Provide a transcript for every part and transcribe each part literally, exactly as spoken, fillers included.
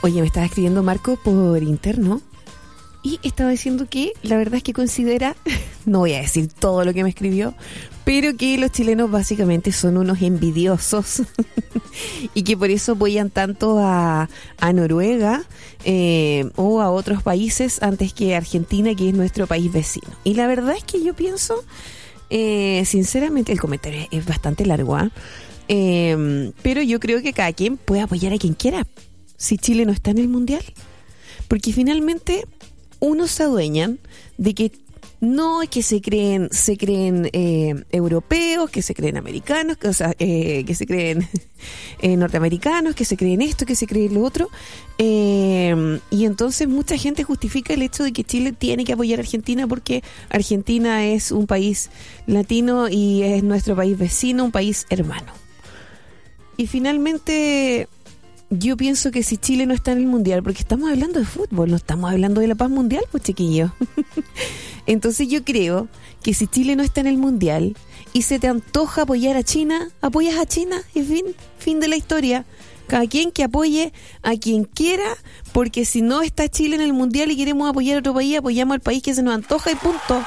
Oye, me estaba escribiendo Marco por interno y estaba diciendo que la verdad es que considera, no voy a decir todo lo que me escribió, pero que los chilenos básicamente son unos envidiosos y que por eso apoyan tanto a, a Noruega eh, o a otros países antes que Argentina, que es nuestro país vecino. Y la verdad es que yo pienso, eh, sinceramente, el comentario es, es bastante largo, ¿eh? Eh, pero yo creo que cada quien puede apoyar a quien quiera si Chile no está en el mundial, porque finalmente unos se adueñan de que no es que se creen se creen eh, europeos, que se creen americanos, que, o sea, eh, que se creen eh, norteamericanos, que se creen esto, que se creen lo otro, eh, y entonces mucha gente justifica el hecho de que Chile tiene que apoyar a Argentina porque Argentina es un país latino y es nuestro país vecino, un país hermano. Y finalmente yo pienso que si Chile no está en el mundial, porque estamos hablando de fútbol, no estamos hablando de la paz mundial, pues chiquillos. Entonces yo creo que si Chile no está en el mundial y se te antoja apoyar a China, apoyas a China y fin, fin de la historia. Cada quien que apoye a quien quiera, porque si no está Chile en el mundial y queremos apoyar a otro país, apoyamos al país que se nos antoja y punto.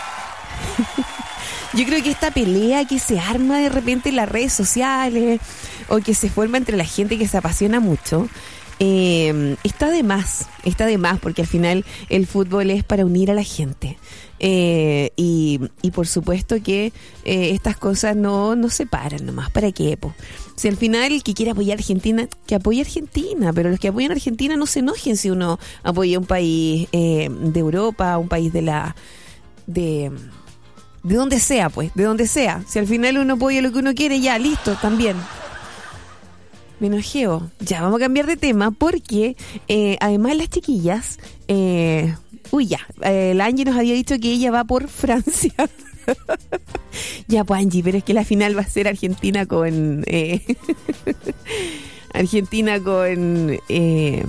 Yo creo que esta pelea que se arma de repente en las redes sociales o que se forma entre la gente que se apasiona mucho, eh, está de más, está de más, porque al final el fútbol es para unir a la gente. Eh, y, y por supuesto que eh, estas cosas no, no separan nomás. ¿Para qué, po? Si al final el que quiere apoyar a Argentina, que apoye a Argentina, pero los que apoyan a Argentina no se enojen si uno apoya a un país eh, de Europa, un país de la... de de donde sea, pues, de donde sea. Si al final uno apoya lo que uno quiere, ya, listo, también. Me enojeo. Ya, vamos a cambiar de tema porque eh, además las chiquillas, eh, uy, ya, eh, la Angie nos había dicho que ella va por Francia. Ya, pues Angie, pero es que la final va a ser Argentina con... Eh, Argentina con... Eh,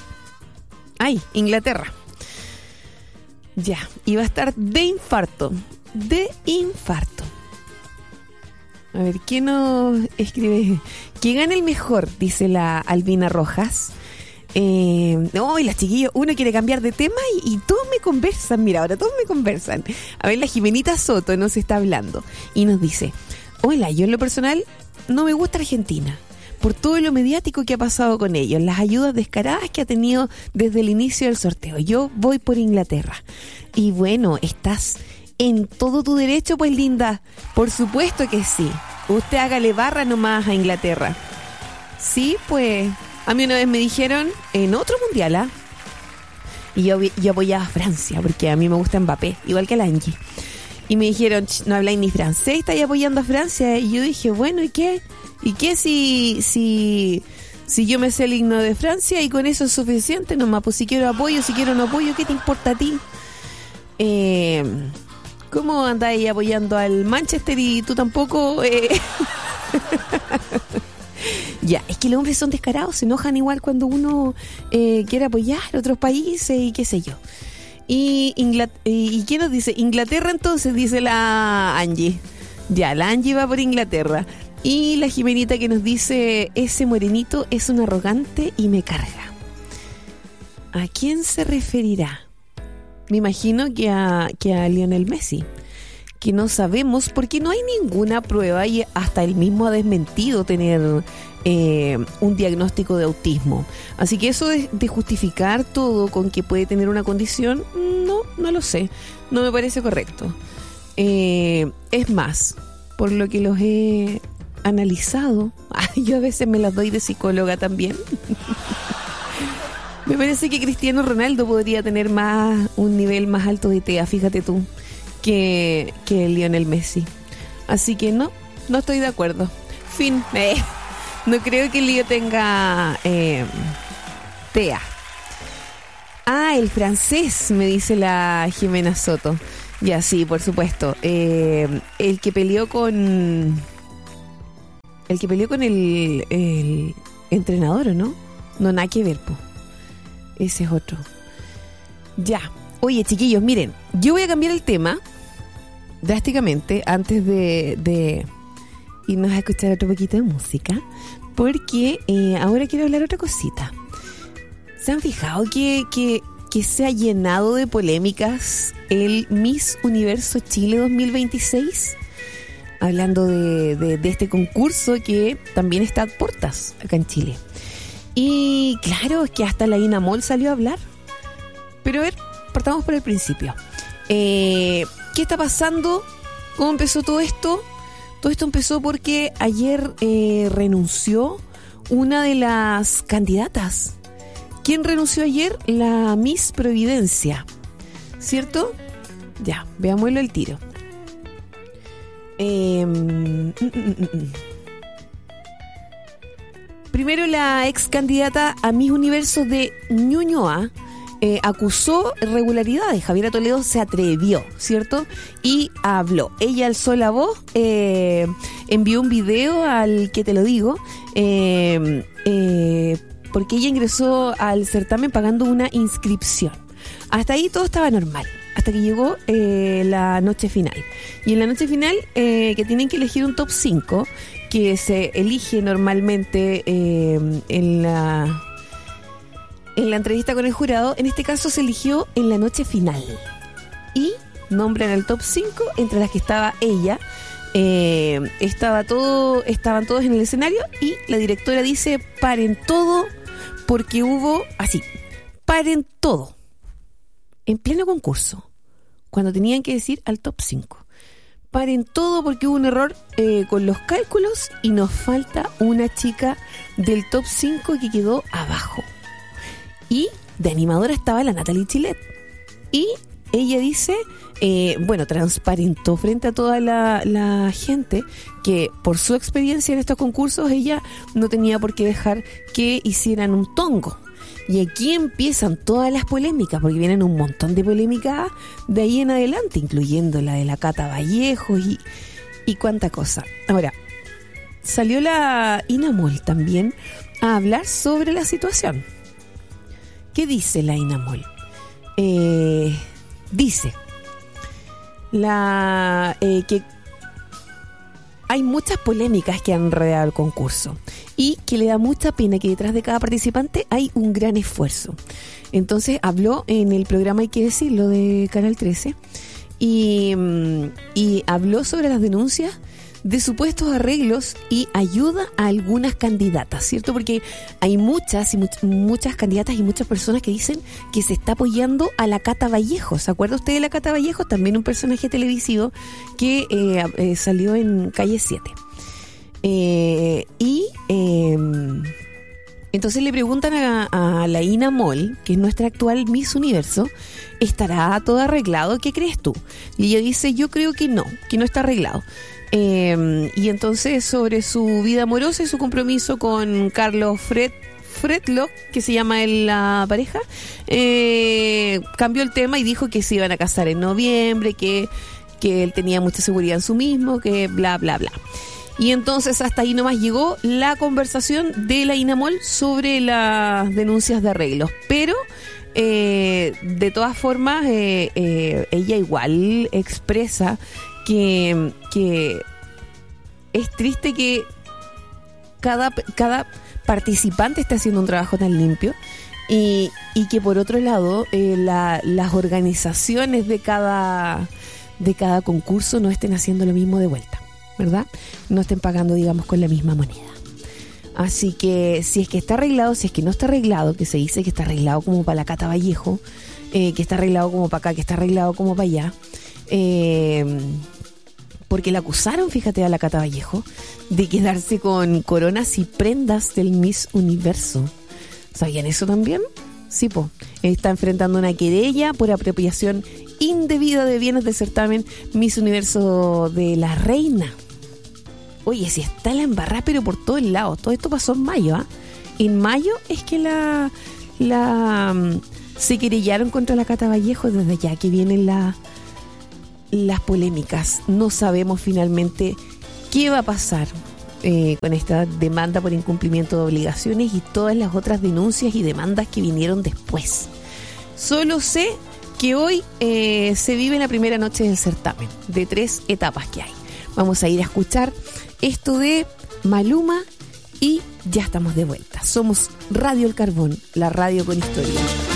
ay, Inglaterra. Ya, y va a estar de infarto. De infarto. A ver, ¿quién nos escribe? Que gane el mejor, dice la Albina Rojas. Eh, no, y las chiquillos, uno quiere cambiar de tema y, y todos me conversan. Mira, ahora todos me conversan. A ver, la Jimenita Soto nos está hablando y nos dice: hola, yo en lo personal no me gusta Argentina por todo lo mediático que ha pasado con ellos, las ayudas descaradas que ha tenido desde el inicio del sorteo. Yo voy por Inglaterra. Y bueno, estás en todo tu derecho, pues linda. Por supuesto que sí. Usted hágale barra nomás a Inglaterra. Sí, pues a mí una vez me dijeron en otro mundial, ¿ah? Y yo, yo apoyaba a Francia porque a mí me gusta Mbappé, igual que la Angie. Y me dijeron, no habláis ni francés, estáis apoyando a Francia. Y yo dije, bueno, ¿y qué? ¿Y qué si, si, si yo me sé el himno de Francia y con eso es suficiente nomás? Pues si quiero apoyo, si quiero no apoyo, ¿qué te importa a ti? Eh... ¿Cómo andáis apoyando al Manchester y tú tampoco? Eh... Ya, es que los hombres son descarados, se enojan igual cuando uno eh, quiere apoyar a otros países y qué sé yo. Y, Inglat- ¿Y quién nos dice? Inglaterra entonces, dice la Angie. Ya, la Angie va por Inglaterra. Y la Jimenita que nos dice, ese morenito es un arrogante y me carga. ¿A quién se referirá? Me imagino que a, que a Lionel Messi, que no sabemos porque no hay ninguna prueba y hasta él mismo ha desmentido tener eh, un diagnóstico de autismo. Así que eso de, de justificar todo con que puede tener una condición, no, no lo sé, no me parece correcto. Eh, es más, por lo que los he analizado, yo a veces me las doy de psicóloga también. Me parece que Cristiano Ronaldo podría tener más un nivel más alto de T E A, fíjate tú, que, que Lionel Messi. Así que no, no estoy de acuerdo. Fin. Eh, no creo que Leo tenga eh, T E A. Ah, el francés, me dice la Jimena Soto. Ya, sí, por supuesto. Eh, el que peleó con... El que peleó con el, el entrenador, ¿o no? No, nada que ver, po. Ese es otro. Ya. Oye, chiquillos, miren, yo voy a cambiar el tema drásticamente antes de, de irnos a escuchar otro poquito de música, porque eh, ahora quiero hablar otra cosita. ¿Se han fijado que, que, que se ha llenado de polémicas el Miss Universo Chile dos mil veintiséis? Hablando de, de, de este concurso que también está a puertas acá en Chile. Y claro, es que hasta la Ina Moll salió a hablar. Pero a ver, partamos por el principio. Eh, ¿Qué está pasando? ¿Cómo empezó todo esto? Todo esto empezó porque ayer eh, renunció una de las candidatas. ¿Quién renunció ayer? La Miss Providencia, ¿cierto? Ya, veámoslo al tiro. Eh, mm, mm, mm, mm. Primero, la ex candidata a Miss Universo de Ñuñoa eh, acusó irregularidades. Javiera Toledo se atrevió, ¿cierto? Y habló. Ella alzó la voz, eh, envió un video al que te lo digo, eh, eh, porque ella ingresó al certamen pagando una inscripción. Hasta ahí todo estaba normal, hasta que llegó eh, la noche final. Y en la noche final, eh, que tienen que elegir un top cinco, que se elige normalmente eh, en la... en la entrevista con el jurado. En este caso se eligió en la noche final y nombran al top cinco, entre las que estaba ella. Eh, estaba todo, estaban todos en el escenario y la directora dice: paren todo, porque hubo así, paren todo en pleno concurso, cuando tenían que decir al top cinco. Paren todo porque hubo un error eh, con los cálculos y nos falta una chica del top cinco que quedó abajo. Y de animadora estaba la Natalie Chilet. Y ella dice, eh, bueno, transparentó frente a toda la, la gente que por su experiencia en estos concursos ella no tenía por qué dejar que hicieran un tongo. Y aquí empiezan todas las polémicas, porque vienen un montón de polémicas de ahí en adelante, incluyendo la de la Cata Vallejo y, y cuánta cosa. Ahora, salió la Ina Moll también a hablar sobre la situación. ¿Qué dice la Ina Moll? Eh, dice la eh, que hay muchas polémicas que han rodeado el concurso y que le da mucha pena que detrás de cada participante hay un gran esfuerzo. Entonces habló en el programa, hay que decirlo, de Canal trece y, y habló sobre las denuncias de supuestos arreglos y ayuda a algunas candidatas, ¿cierto? Porque hay muchas y much- muchas candidatas y muchas personas que dicen que se está apoyando a la Cata Vallejo. ¿Se acuerda usted de la Cata Vallejo? También un personaje televisivo que eh, eh, salió en Calle siete. Eh, y eh, entonces le preguntan a, a la Ina Moll, que es nuestra actual Miss Universo, ¿estará todo arreglado? ¿Qué crees tú? Y ella dice, yo creo que no, que no está arreglado. Eh, y entonces sobre su vida amorosa y su compromiso con Carlos Fred Fredlock, que se llama él, la pareja, eh, cambió el tema y dijo que se iban a casar en noviembre, que, que él tenía mucha seguridad en sí mismo, que bla bla bla. Y entonces hasta ahí nomás llegó la conversación de la Ina Moll sobre las denuncias de arreglos, pero eh, de todas formas eh, eh, ella igual expresa Que, que es triste que cada, cada participante esté haciendo un trabajo tan limpio y, y que por otro lado eh, la, las organizaciones de cada, de cada concurso no estén haciendo lo mismo de vuelta, ¿verdad? No estén pagando, digamos, con la misma moneda. Así que si es que está arreglado, si es que no está arreglado, que se dice que está arreglado como para la Cata Vallejo, eh, que está arreglado como para acá, que está arreglado como para allá, eh... porque la acusaron, fíjate, a la Cata Vallejo de quedarse con coronas y prendas del Miss Universo. ¿Sabían eso también? Sí, po. Está enfrentando una querella por apropiación indebida de bienes del certamen Miss Universo de la Reina. Oye, si está la embarrada, pero por todos lados. Todo esto pasó en mayo, ¿ah? ¿eh? En mayo es que la, la um, se querellaron contra la Cata Vallejo. Desde ya que vienen la las polémicas. No sabemos finalmente qué va a pasar eh, con esta demanda por incumplimiento de obligaciones y todas las otras denuncias y demandas que vinieron después. Solo sé que hoy eh, se vive la primera noche del certamen, de tres etapas que hay. Vamos a ir a escuchar esto de Maluma y ya estamos de vuelta. Somos Radio El Carbón, la radio con historia.